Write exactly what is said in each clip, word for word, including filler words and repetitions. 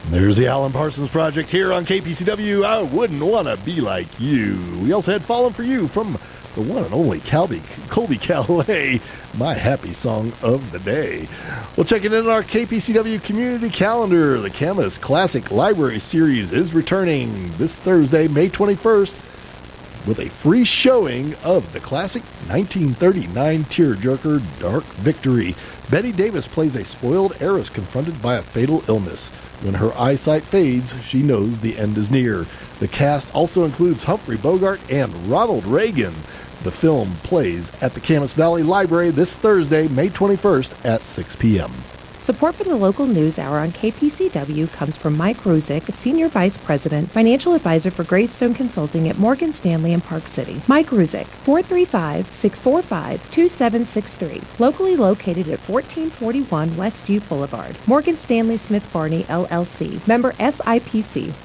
There's the Alan Parsons Project here on K P C W. I wouldn't want to be like you. We also had Fallen for You from the one and only Colby, Colby Calais, my happy song of the day. Well, checking in on our K P C W community calendar, the Camas Classic Library Series is returning this Thursday, May twenty-first, with a free showing of the classic nineteen thirty-nine tearjerker Dark Victory. Betty Davis plays a spoiled heiress confronted by a fatal illness. When her eyesight fades, she knows the end is near. The cast also includes Humphrey Bogart and Ronald Reagan. The film plays at the Camas Valley Library this Thursday, May twenty-first at six p.m. Support for the local news hour on K P C W comes from Mike Ruzick, Senior Vice President, Financial Advisor for Greystone Consulting at Morgan Stanley in Park City. Mike Ruzick, four three five, six four five, two seven six three. Locally located at fourteen forty-one Westview Boulevard. Morgan Stanley Smith Barney, L L C. Member S I P C.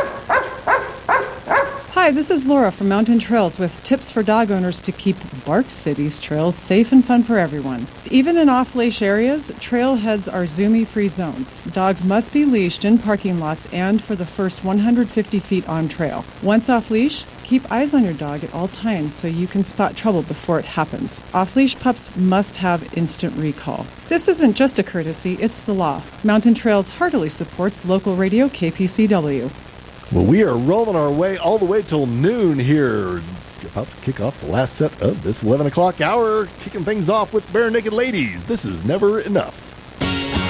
Hi, this is Laura from Mountain Trails with tips for dog owners to keep Bark City's trails safe and fun for everyone. Even in off-leash areas, trailheads are zoomy-free zones. Dogs must be leashed in parking lots and for the first one hundred fifty feet on trail. Once off-leash, keep eyes on your dog at all times so you can spot trouble before it happens. Off-leash pups must have instant recall. This isn't just a courtesy, it's the law. Mountain Trails heartily supports local radio K P C W. Well, we are rolling our way all the way till noon here. About to kick off the last set of this eleven o'clock hour, kicking things off with Bare Naked Ladies. This is Never Enough.